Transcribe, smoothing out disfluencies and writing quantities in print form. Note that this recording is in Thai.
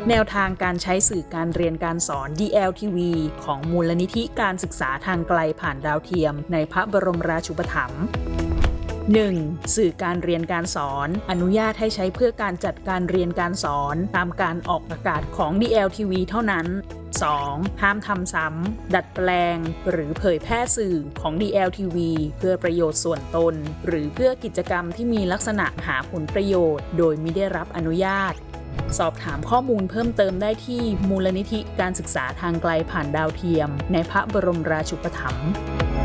แนวทางการใช้สื่อการเรียนการสอน DLTV ของมูลนิธิการศึกษาทางไกลผ่านดาวเทียมในพระบรมราชูปถัมภ์ 1. สื่อการเรียนการสอนอนุญาตให้ใช้เพื่อการจัดการเรียนการสอนตามการออกอากาศของ DLTV เท่านั้น 2. ห้ามทำซ้ำดัดแปลงหรือเผยแพร่สื่อของ DLTV เพื่อประโยชน์ส่วนตนหรือเพื่อกิจกรรมที่มีลักษณะหาผลประโยชน์โดยไม่ได้รับอนุญาตสอบถามข้อมูลเพิ่มเติมได้ที่มูลนิธิการศึกษาทางไกลผ่านดาวเทียมในพระบรมราชูปถัมภ์